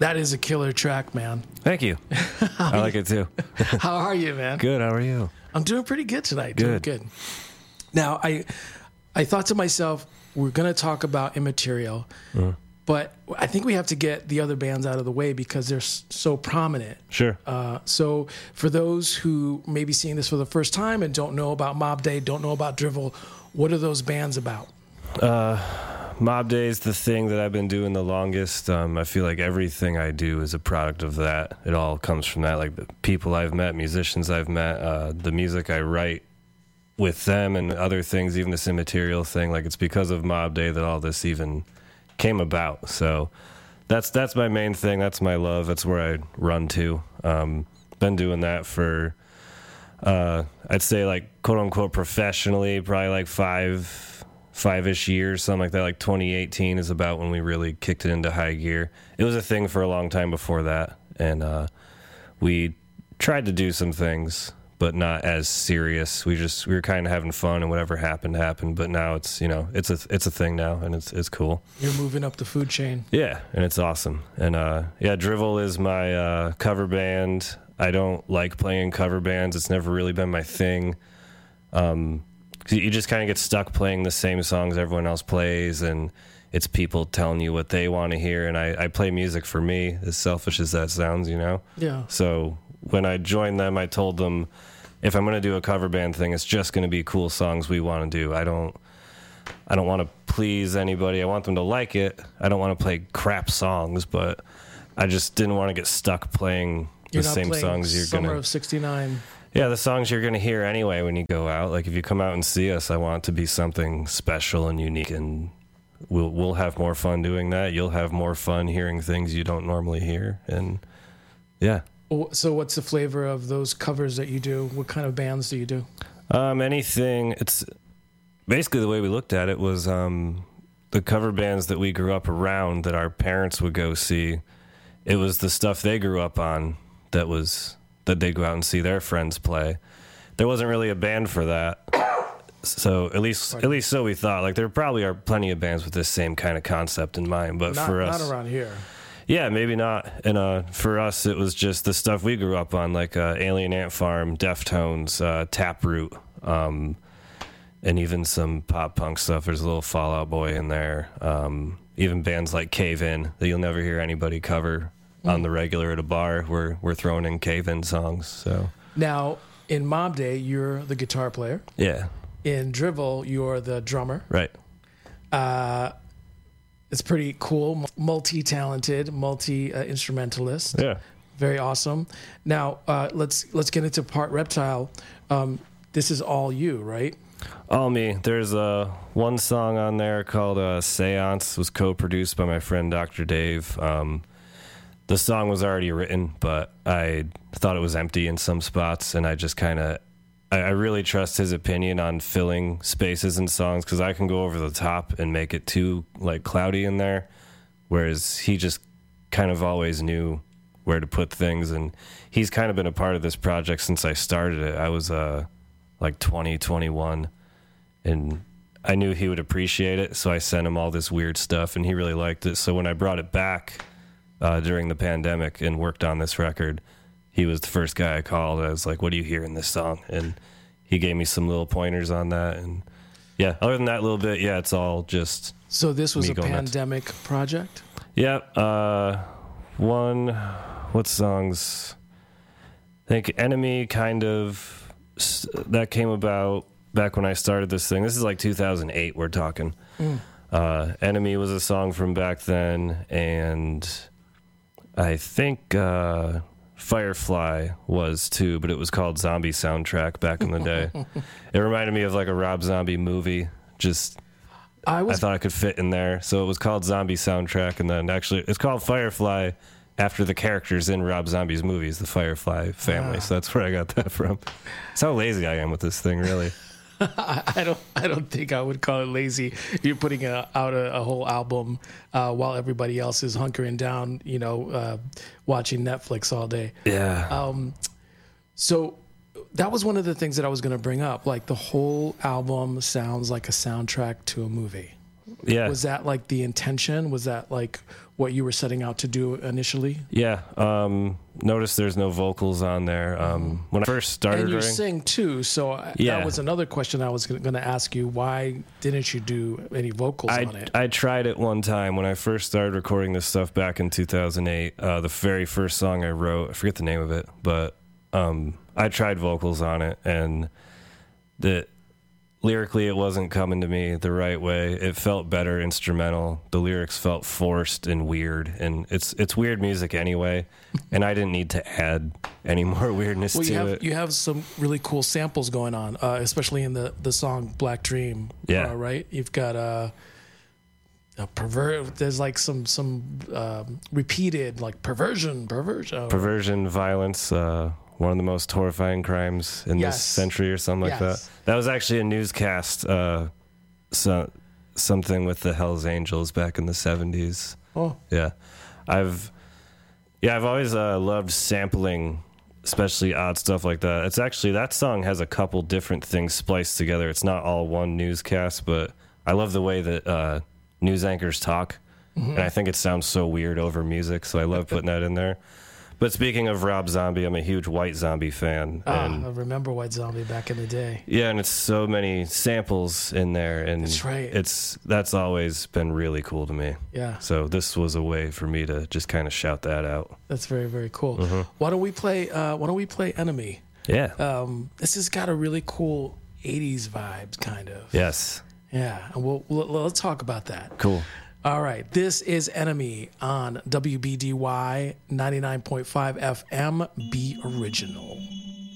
That is a killer track, man. Thank you. I like it too. How are you, man? Good. How are you? I'm doing pretty good tonight. Good. Doing good. Now, I thought to myself, we're going to talk about Immaterial, but I think we have to get the other bands out of the way because they're so prominent. Sure. So for those who may be seeing this for the first time and don't know about Mob Day, don't know about Drivel, what are those bands about? Mob Day is the thing that I've been doing the longest. I feel like everything I do is a product of that. It all comes from that. Like the people I've met, musicians I've met, the music I write with them and other things, even this Immaterial thing. Like it's because of Mob Day that all this even came about. So that's my main thing. That's my love. That's where I run to. Been doing that for, I'd say like quote unquote professionally, probably like five-ish years, something like that. Like 2018 is about when we really kicked it into high gear. It was a thing for a long time before that, and we tried to do some things, but not as serious. We were kind of having fun, and whatever happened happened. But now it's it's a thing now, and it's cool. You're moving up the food chain. Yeah, and it's awesome. And Drivel is my cover band. I don't like playing cover bands. It's never really been my thing. You just kind of get stuck playing the same songs everyone else plays, and it's people telling you what they want to hear. And I play music for me, as selfish as that sounds, Yeah. So when I joined them, I told them, if I'm going to do a cover band thing, it's just going to be cool songs we want to do. I don't want to please anybody. I want them to like it. I don't want to play crap songs, but I just didn't want to get stuck playing the same songs you're going to... Summer of '69. Yeah, the songs you're going to hear anyway when you go out. Like if you come out and see us, I want it to be something special and unique, and we'll have more fun doing that. You'll have more fun hearing things you don't normally hear, and yeah. So what's the flavor of those covers that you do? What kind of bands do you do? Anything. It's basically the way we looked at it was the cover bands that we grew up around that our parents would go see. It was the stuff they grew up on that they go out and see their friends play. There wasn't really a band for that. So at least so we thought. Like there probably are plenty of bands with this same kind of concept in mind, but for us, not around here. Yeah, maybe not. And for us, it was just the stuff we grew up on, like Alien Ant Farm, Deftones, Taproot, and even some pop punk stuff. There's a little Fall Out Boy in there. Even bands like Cave In that you'll never hear anybody cover on the regular at a bar. We're throwing in Cave In songs. So now in Mob Day, you're the guitar player. Yeah. In Drivel, you're the drummer. Right. It's pretty cool. Multi-talented, multi-instrumentalist. Yeah. Very awesome. Now let's get into Part Reptile. This is all you, right? All me. There's one song on there called Seance. It was co-produced by my friend Dr. Dave. The song was already written, but I thought it was empty in some spots, and I just kind of... I really trust his opinion on filling spaces in songs, because I can go over the top and make it too cloudy in there, whereas he just kind of always knew where to put things, and he's kind of been a part of this project since I started it. I was 20, 21, and I knew he would appreciate it, so I sent him all this weird stuff, and he really liked it. So when I brought it back during the pandemic and worked on this record, he was the first guy I called. I was like, what do you hear in this song? And he gave me some little pointers on that. And yeah, other than that little bit, yeah, it's all just... So this was a going pandemic project? Yeah. What songs? I think Enemy kind of... That came about back when I started this thing. This is like 2008 we're talking. Enemy was a song from back then. And I think... Firefly was too, but it was called Zombie Soundtrack back in the day. It reminded me of like a Rob Zombie movie. I thought I could fit in there, so it was called Zombie Soundtrack, and then actually it's called Firefly after the characters in Rob Zombie's movies, the Firefly family. So that's where I got that from. That's how lazy I am with this thing, really. I don't think I would call it lazy. You're putting out a whole album while everybody else is hunkering down, watching Netflix all day. Yeah. So that was one of the things that I was going to bring up. Like the whole album sounds like a soundtrack to a movie. Yeah. Was that like the intention? Was that like what you were setting out to do initially? Yeah. Notice there's no vocals on there. When I first started And you writing, sing too, so Yeah. that was another question I was going to ask you. Why didn't you do any vocals on it? I tried it one time when I first started recording this stuff back in 2008. The very first song I wrote, I forget the name of it, but I tried vocals on it, and lyrically it wasn't coming to me the right way. It felt better instrumental. The lyrics felt forced and weird, and it's weird music anyway, and I didn't need to add any more weirdness to it. You have some really cool samples going on, especially in the song Black Dream. Yeah. Right? You've got a there's like some repeated like perversion. Perversion, violence, one of the most horrifying crimes in Yes. this century or something like Yes. that. That was actually a newscast, something with the Hells Angels back in the 70s. Oh, Yeah. I've always loved sampling, especially odd stuff like that. It's actually, that song has a couple different things spliced together. It's not all one newscast, but I love the way that news anchors talk. And I think it sounds so weird over music, so I love putting that in there. But speaking of Rob Zombie, I'm a huge White Zombie fan. And I remember White Zombie back in the day. yeah, and it's so many samples in there, and That's right. That's always been really cool to me. Yeah, So this was a way for me to just kind of shout that out. that's very, very cool. Mm-hmm. Why don't we play Enemy? Yeah. This has got a really cool 80s vibes, kind of. Yes. Yeah, and let's talk about that. Cool. All right, this is Enemy on WBDY 99.5 FM, Be Original.